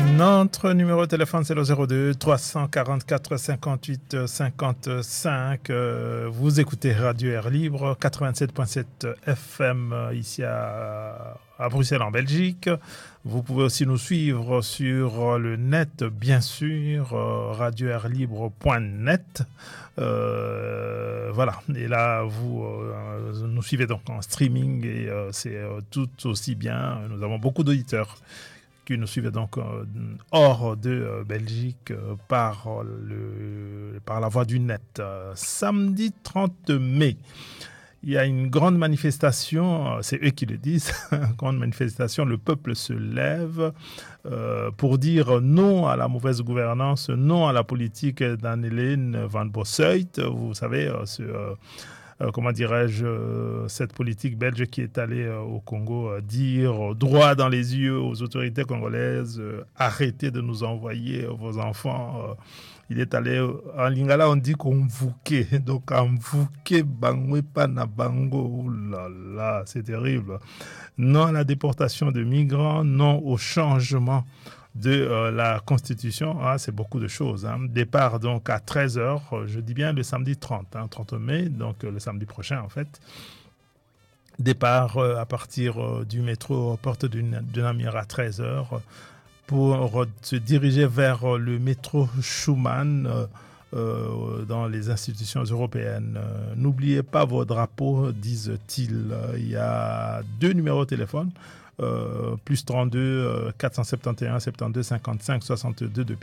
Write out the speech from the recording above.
Notre numéro de téléphone, c'est le 02 344 58 55. Vous écoutez Radio Air Libre, 87.7 FM ici à Bruxelles, en Belgique. Vous pouvez aussi nous suivre sur le net, bien sûr, radioairlibre.net. Voilà, et là, vous nous suivez donc en streaming et c'est tout aussi bien. Nous avons beaucoup d'auditeurs qui nous suivent donc hors de Belgique par la voie du net. Samedi 30 mai, il y a une grande manifestation, c'est eux qui le disent, une grande manifestation, le peuple se lève pour dire non à la mauvaise gouvernance, non à la politique d'Anne-Hélène Van Bossuyt. Vous savez, comment dirais-je, cette politique belge qui est allée au Congo dire droit dans les yeux aux autorités congolaises, arrêtez de nous envoyer vos enfants. Il est allé, en lingala on dit convoqué, donc convoqué bangwe pana bango, oh là là, c'est terrible. Non à la déportation de migrants, non au changement de la Constitution, c'est beaucoup de choses. Départ donc à 13h, je dis bien le samedi 30 mai, donc le samedi prochain en fait. Départ à partir du métro Porte du Namur à 13h pour se diriger vers le métro Schuman dans les institutions européennes. N'oubliez pas vos drapeaux, disent-ils. Il y a 2 numéros de téléphone. Plus 32 471 72 55 62 depuis